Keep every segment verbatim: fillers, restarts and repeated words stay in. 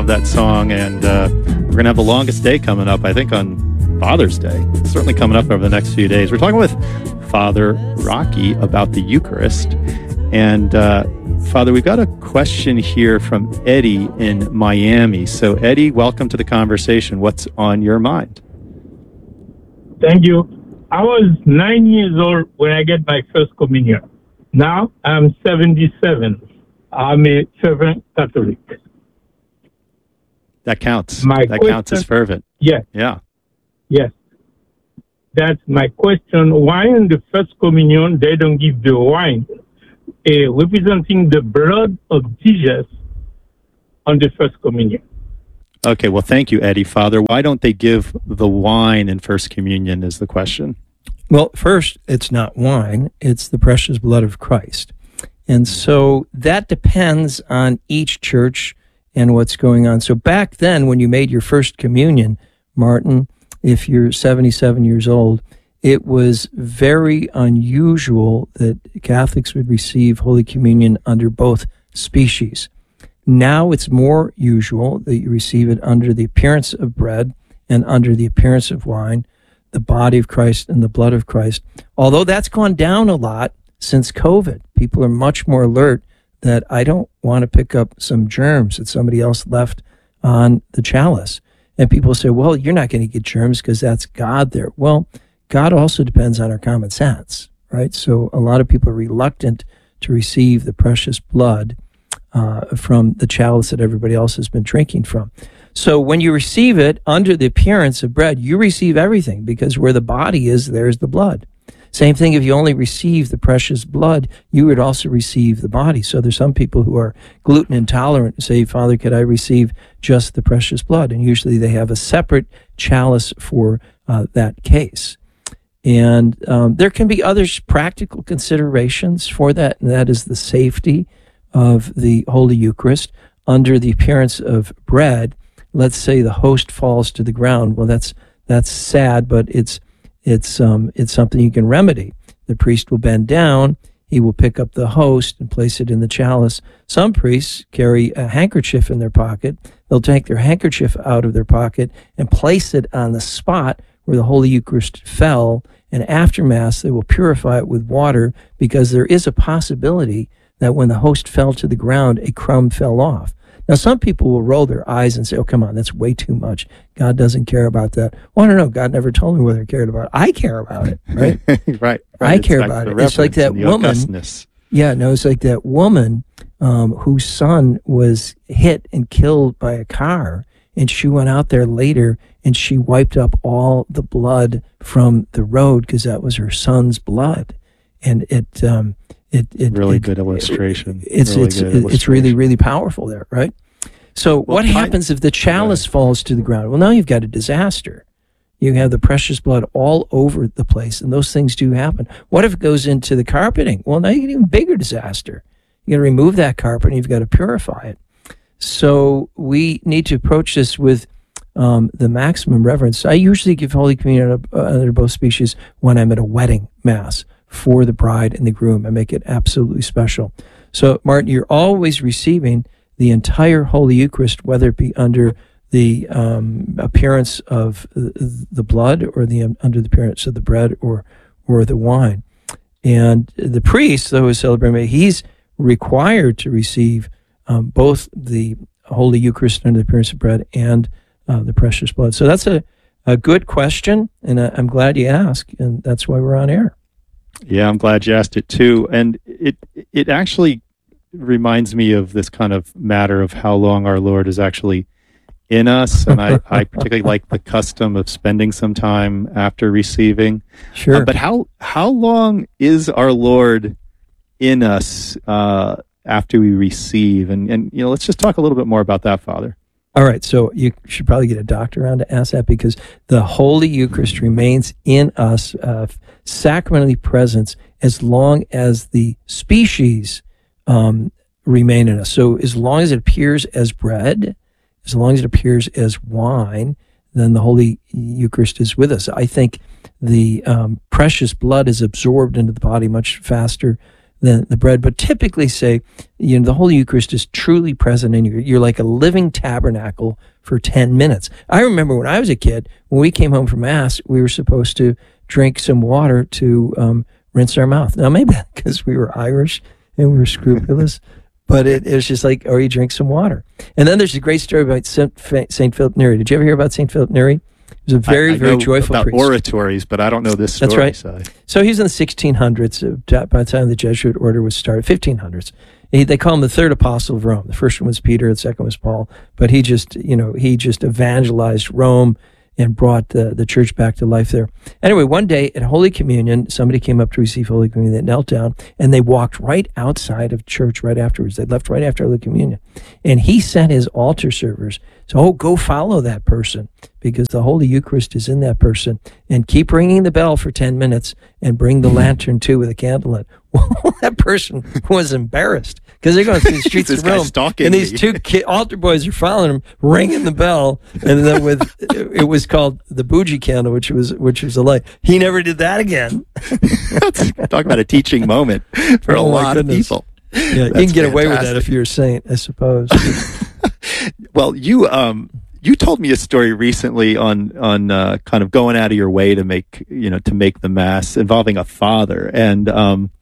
that song, and uh, we're going to have the longest day coming up, I think, on Father's Day. It's certainly coming up over the next few days. We're talking with Father Rocky about the Eucharist. And uh, Father, we've got a question here from Eddie in Miami. So Eddie, welcome to the conversation. What's on your mind? Thank you. I was nine years old when I get my first communion. Now I'm seventy-seven. I'm a fervent Catholic. That counts. My that question, counts as fervent. Yes. Yeah. Yes. That's my question. Why in the first communion they don't give the wine uh, representing the blood of Jesus on the first communion? Okay, well, thank you, Eddie. Father, why don't they give the wine in First Communion is the question. Well, first, it's not wine. It's the precious blood of Christ. And so that depends on each church and what's going on. So back then, when you made your first communion, Martin, if you're seventy-seven years old, it was very unusual that Catholics would receive Holy Communion under both species. Now it's more usual that you receive it under the appearance of bread and under the appearance of wine, the body of Christ and the blood of Christ. Although that's gone down a lot since COVID. People are much more alert that I don't want to pick up some germs that somebody else left on the chalice. And people say, well, you're not going to get germs because that's God there. Well, God also depends on our common sense, right? So a lot of people are reluctant to receive the precious blood uh, from the chalice that everybody else has been drinking from. So when you receive it under the appearance of bread, you receive everything, because where the body is, there's the blood. Same thing, if you only receive the precious blood, you would also receive the body. So there's some people who are gluten intolerant and say, Father, could I receive just the precious blood? And usually they have a separate chalice for uh, that case. And um, there can be other practical considerations for that, and that is the safety of the Holy Eucharist. Under the appearance of bread, let's say the host falls to the ground. Well, that's that's sad, but it's It's um it's something you can remedy. The priest will bend down, he will pick up the host and place it in the chalice. Some priests carry a handkerchief in their pocket. They'll take their handkerchief out of their pocket and place it on the spot where the Holy Eucharist fell, and after Mass they will purify it with water, because there is a possibility that when the host fell to the ground, a crumb fell off. Now, some people will roll their eyes and say, oh, come on, that's way too much. God doesn't care about that. Well, I don't know. God never told me whether he cared about it. I care about it, right? right, right. I It's care like about the it. It's like that woman. augustness. Yeah, no, it's like that woman um, whose son was hit and killed by a car, and she went out there later and she wiped up all the blood from the road because that was her son's blood. And it... Um, It, it, really it, good illustration. It, it's really it's good it's illustration. really really powerful there, right? So Well, what I- happens if the chalice falls to the ground? Well, now you've got a disaster. You have the precious blood all over the place, and those things do happen. What if it goes into the carpeting? Well, now you get an even bigger disaster. You got to remove that carpet, and you've got to purify it. So we need to approach this with um, the maximum reverence. I usually give Holy Communion under both species when I'm at a wedding mass for the bride and the groom. I make it absolutely special. So, Martin, you're always receiving the entire Holy Eucharist, whether it be under the um, appearance of the blood or the um, under the appearance of the bread or or the wine. And the priest, though, is celebrating, he's required to receive um, both the Holy Eucharist under the appearance of bread and uh, the precious blood. So that's a, a good question, and I, I'm glad you asked, and that's why we're on air. Yeah, I'm glad you asked it too. And it it actually reminds me of this kind of matter of how long our Lord is actually in us. And I, I particularly like the custom of spending some time after receiving. Sure. Uh, but how how long is our Lord in us uh, after we receive? And, and, you know, let's just talk a little bit more about that, Father. All right, so you should probably get a doctor around to ask that, because the Holy Eucharist remains in us, uh, sacramentally present, as long as the species um, remain in us. So as long as it appears as bread, as long as it appears as wine, then the Holy Eucharist is with us. I think the um, precious blood is absorbed into the body much faster than the bread, but typically say, you know, the Holy Eucharist is truly present in you. You're like a living tabernacle for ten minutes. I remember when I was a kid, when we came home from Mass, we were supposed to drink some water to um, rinse our mouth. Now, maybe because we were Irish and we were scrupulous, but it, it was just like, or you drink some water. And then there's a great story about Saint Philip Neri. Did you ever hear about Saint Philip Neri? He was a very, I, I very know joyful about priest. oratories, but I don't know this story. That's right. So. So he's in the sixteen hundreds. uh, By the time the Jesuit order was started, fifteen hundreds. He, they call him the third apostle of Rome. The first one was Peter, the second was Paul. But he just, you know, he just evangelized Rome and brought the, the church back to life there. Anyway, one day at Holy Communion, somebody came up to receive Holy Communion. They knelt down, and they walked right outside of church right afterwards. They left right after Holy Communion. And he sent his altar servers, so, oh, go follow that person, because the Holy Eucharist is in that person. And keep ringing the bell for ten minutes, and bring the lantern, too, with a candle in it. Well, that person was embarrassed, because they're going through the streets This of guy's Rome, stalking and these me. two ki- altar boys are following him, ringing the bell, and then with it was called the bougie candle, which was which was a light. He never did that again. Talk about a teaching moment for a Oh, my lot of goodness. people. Yeah, you That's can get away with that fantastic. if you're a saint, I suppose. Well, you um you told me a story recently on on uh, kind of going out of your way to make you know to make the Mass involving a father, and um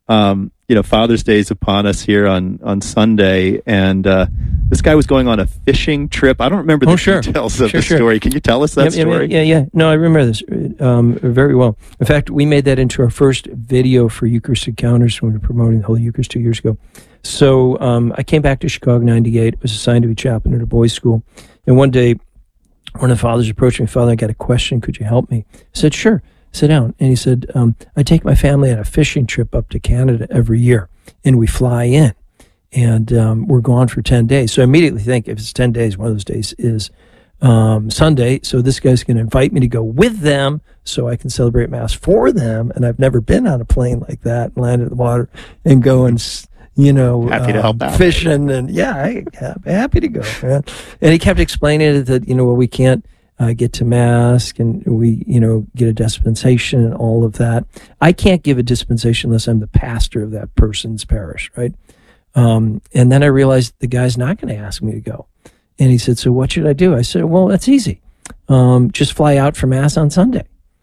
um you know Father's Day is upon us here on on Sunday, and uh, this guy was going on a fishing trip. I don't remember the Oh, sure. details of Sure, the sure. story. Can you tell us that yeah, yeah, story? Yeah, yeah, yeah. No, I remember this um, very well. In fact, we made that into our first video for Eucharistic Encounters when we were promoting the Holy Eucharist two years ago. So um, I came back to Chicago in ninety-eight, was assigned to be chaplain at a boys' school. And one day, one of the fathers approached me, Father, I got a question, could you help me? I said, sure, sit down. And he said, um, I take my family on a fishing trip up to Canada every year, and we fly in. And um, we're gone for ten days. So I immediately think, if it's ten days, one of those days is um, Sunday. So this guy's going to invite me to go with them so I can celebrate Mass for them. And I've never been on a plane like that and land in the water and go and, you know, Happy to um, help out. fishing. And yeah, I, I'm happy to go, man. And he kept explaining it that, you know, well, we can't uh, get to Mass, and we, you know, get a dispensation and all of that. I can't give a dispensation unless I'm the pastor of that person's parish, right? Um, and then I realized the guy's not going to ask me to go. And he said, so what should I do? I said, well, that's easy. Um, just fly out for Mass on Sunday.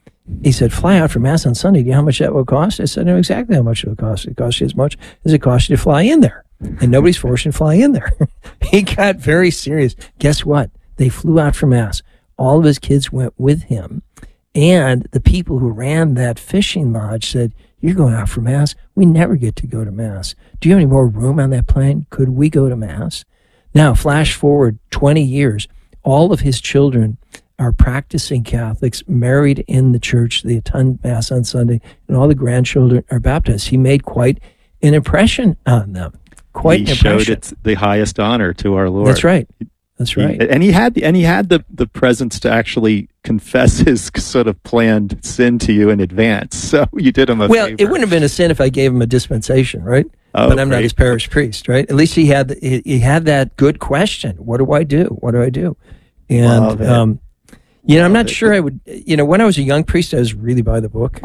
He said, fly out for Mass on Sunday. Do you know how much that will cost? I said, I know exactly how much it will cost. It costs you as much as it costs you to fly in there. And nobody's forced you to fly in there. He got very serious. Guess what? They flew out for Mass. All of his kids went with him. And the people who ran that fishing lodge said, you're going out for Mass? We never get to go to Mass. Do you have any more room on that plane? Could we go to Mass? Now, flash forward twenty years. All of his children are practicing Catholics, married in the church. They attend Mass on Sunday, and all the grandchildren are baptized. He made quite an impression on them. Quite He an showed impression. it's the highest honor to our Lord. That's right. That's He- right. and he had and he had the, the presence to actually confess his sort of planned sin to you in advance. So you did him a Well, favor. it wouldn't have been a sin if I gave him a dispensation, right? Oh, but I'm not great. his parish priest, right? At least he had he, he had that good question. What do I do? What do I do? Love And it. um, you know, I'm Love not it. sure I would. You know, when I was a young priest, I was really by the book.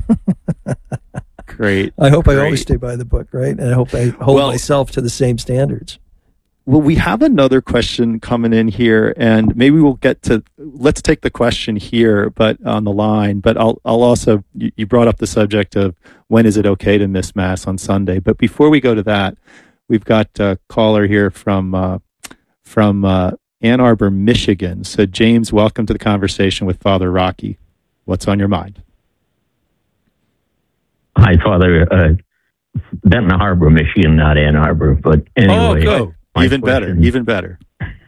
Great. I hope I Great. always stay by the book, right? And I hope I hold Well- myself to the same standards. Well, we have another question coming in here, and maybe we'll get to. Let's take the question here, but on the line. But I'll I'll also. You, you brought up the subject of when is it okay to miss Mass on Sunday. But before we go to that, we've got a caller here from uh, from uh, Ann Arbor, Michigan. So James, welcome to the conversation with Father Rocky. What's on your mind? Hi, Father. Uh, Benton Harbor, Michigan, not Ann Arbor. But anyway, good. my Even better. question- Even better.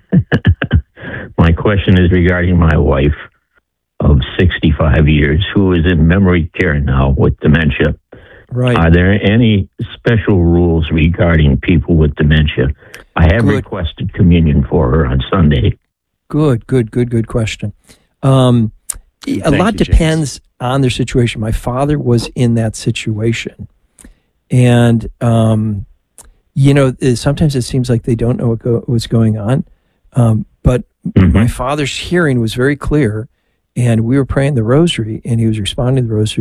my question is regarding my wife of sixty-five years who is in memory care now with dementia. Right. Are there any special rules regarding people with dementia? I have Good. requested communion for her on Sunday. Good, good, good, good question. Um, a Thank lot you, James. depends on their situation. My father was in that situation. And, um, you know, uh, sometimes it seems like they don't know what go, what's going on. Um, but Mhm. my father's hearing was very clear, and we were praying the rosary, and he was responding to the rosary.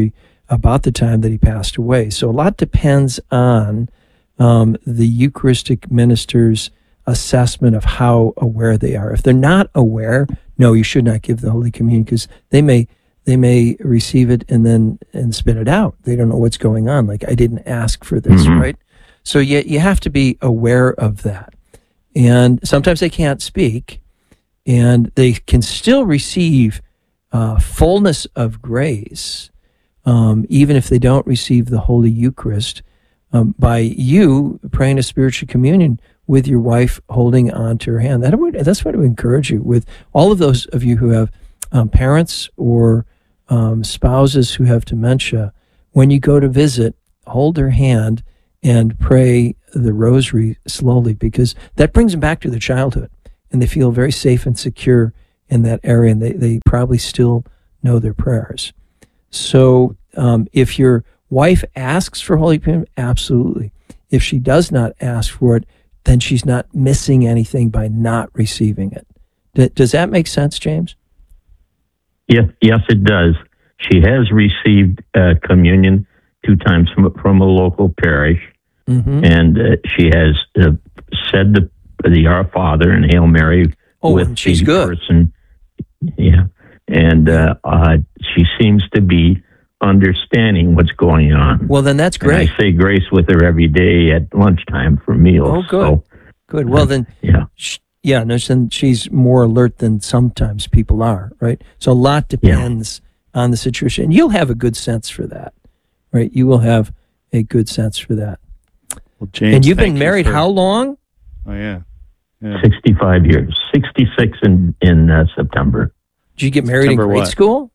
about the time that he passed away. So a lot depends on um, the Eucharistic minister's assessment of how aware they are. If they're not aware, no, you should not give the Holy Communion, because they may they may receive it and then and spit it out. They don't know what's going on. Like, I didn't ask for this, Mm-hmm. right? So you, you have to be aware of that. And sometimes they can't speak, and they can still receive uh, fullness of grace, um, even if they don't receive the Holy Eucharist, um, by you praying a spiritual communion with your wife holding on to her hand. That would, that's what I would encourage you with all of those of you who have um, parents or um, spouses who have dementia. When you go to visit, hold their hand and pray the rosary slowly, because that brings them back to their childhood, and they feel very safe and secure in that area, and they, they probably still know their prayers. So um, if your wife asks for Holy Communion, absolutely. If she does not ask for it, then she's not missing anything by not receiving it. D- does that make sense, James? Yes, yes, it does. She has received uh, communion two times from, from a local parish, Mm-hmm. and uh, she has uh, said the the Our Father and Hail Mary Oh, with and she's the good. person. Yeah, and uh, uh, she seems to be understanding what's going on. Well, then that's And great. I say grace with her every day at lunchtime for meals. Oh, good. So, Good. Well, then, yeah. sh- yeah, no, then she's more alert than sometimes people are, right? So a lot depends on the situation. And you'll have a good sense for that, right? You will have a good sense for that. Well, James, And you've thank been you married for- how long? Oh, yeah. Yeah. sixty-five years, sixty-six in in uh, September. Did you get married September in grade what? school?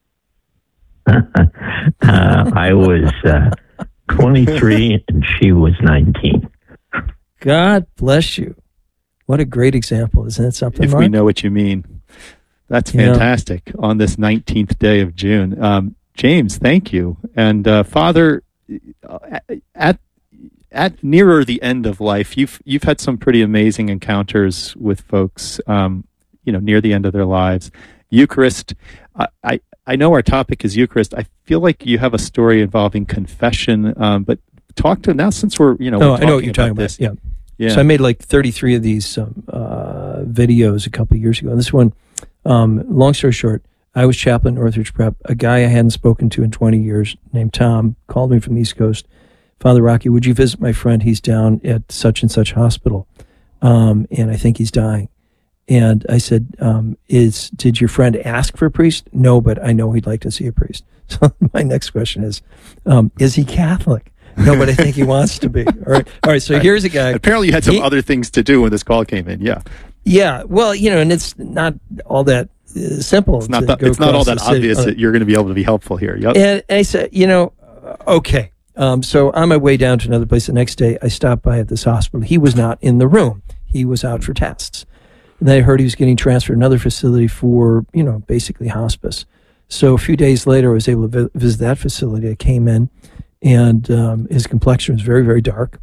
uh, I was uh, twenty-three and she was nineteen. God bless you. What a great example. Isn't that something, If Mark? we know what you mean. That's Yeah. fantastic on this nineteenth day of June. Um, James, thank you. And uh, Father, uh, at at nearer the end of life, you've you've had some pretty amazing encounters with folks, um, you know, near the end of their lives. Eucharist, I, I I know our topic is Eucharist. I feel like you have a story involving confession, um, but talk to now since we're you know Oh, we're I know what you're talking this. about. Yeah. Yeah. So I made like thirty-three of these um, uh, videos a couple of years ago. And this one, um, long story short, I was chaplain at Northridge Prep. A guy I hadn't spoken to in twenty years named Tom called me from the East Coast. Father Rocky, would you visit my friend? He's down at such and such hospital, um, and I think he's dying. And I said, um, "Is did your friend ask for a priest?" No, but I know he'd like to see a priest. So my next question is, um, is he Catholic? No, but I think he wants to be. All right. All right. So Right. here's a guy. Apparently, you had some He- other things to do when this call came in. Yeah, Yeah. Well, you know, and it's not all that uh, simple. it's not to that, go it's not all across that the city. obvious Uh, that you're going to be able to be helpful here. Yep. And I said, you know, uh, okay. Um, so on my way down to another place the next day, I stopped by at this hospital. He was not in the room. He was out for tests. And then I heard he was getting transferred to another facility for, you know, basically hospice. So a few days later, I was able to vi- visit that facility. I came in, and um, his complexion was very, very dark.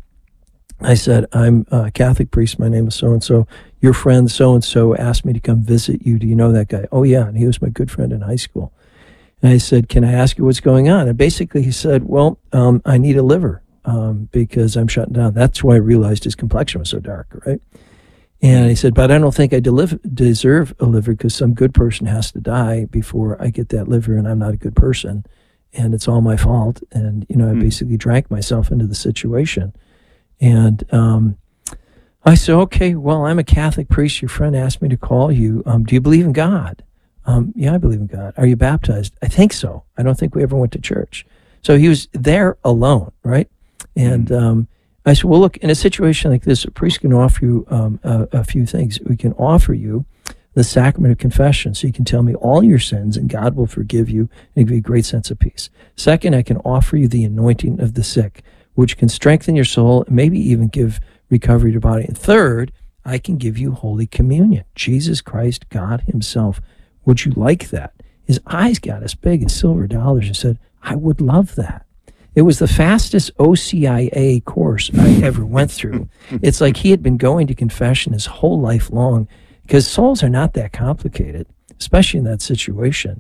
I said, I'm a Catholic priest. My name is so-and-so. Your friend so-and-so asked me to come visit you. Do you know that guy? Oh, yeah. And he was my good friend in high school. And I said, can I ask you what's going on? And basically he said, well, um, I need a liver um, because I'm shutting down. That's why I realized his complexion was so dark, right? And he said, but I don't think I deliv- deserve a liver because some good person has to die before I get that liver, and I'm not a good person. And it's all my fault. And, you know, I Hmm. basically drank myself into the situation. And um, I said, okay, well, I'm a Catholic priest. Your friend asked me to call you. Um, do you believe in God? Um, yeah, I believe in God. Are you baptized? I think so. I don't think we ever went to church. So he was there alone, right? And um, I said, well, look, in a situation like this, a priest can offer you um, a, a few things. We can offer you the sacrament of confession, so you can tell me all your sins and God will forgive you and give you a great sense of peace. Second, I can offer you the anointing of the sick, which can strengthen your soul and maybe even give recovery to your body. And third, I can give you Holy Communion. Jesus Christ, God himself. Would you like that? His eyes got as big as silver dollars and said, I would love that. It was the fastest O C I A course I ever went through. It's like he had been going to confession his whole life long, because souls are not that complicated, especially in that situation.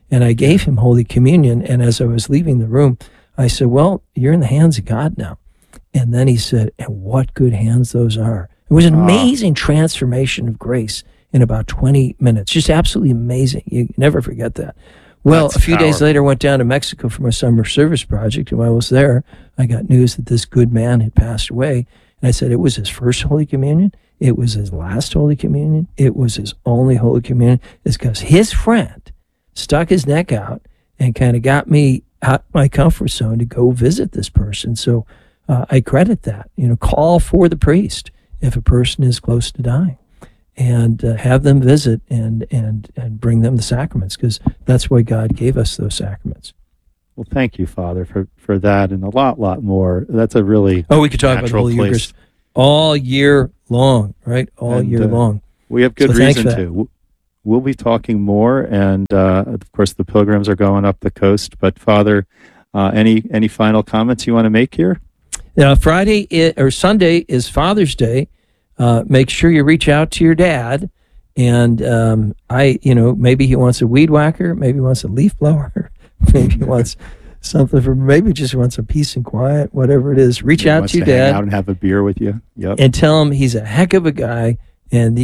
And I gave him Holy Communion. And as I was leaving the room, I said, well, you're in the hands of God now. And then he said, and what good hands those are. It was an Ah. amazing transformation of grace in about twenty minutes. Just absolutely amazing. You never forget that. Well, That's a few days powerful. later, I went down to Mexico for my summer service project. And while I was there, I got news that this good man had passed away. And I said, it was his first Holy Communion. It was his last Holy Communion. It was his only Holy Communion. It's because his friend stuck his neck out and kind of got me out my comfort zone to go visit this person. So uh, I credit that. You know, call for the priest if a person is close to dying, and uh, have them visit and and and bring them the sacraments, because that's why God gave us those sacraments. Well, thank you, Father, for, for that and a lot, lot more. That's a really Oh, we could talk about the natural Holy place. Eucharist all year long, right? All And, year uh, long. We have good So thanks reason for that. to. W- We'll be talking more, and uh, of course, the pilgrims are going up the coast. But Father, uh, any any final comments you want to make here? Now, Friday i- or Sunday is Father's Day. Uh, make sure you reach out to your dad. And um, I, you know, maybe he wants a weed whacker, maybe he wants a leaf blower, maybe he wants something for, maybe just wants some peace and quiet, whatever it is. Reach He out wants to your hang dad out and have a beer with you. Yep. and tell him he's a heck of a guy, and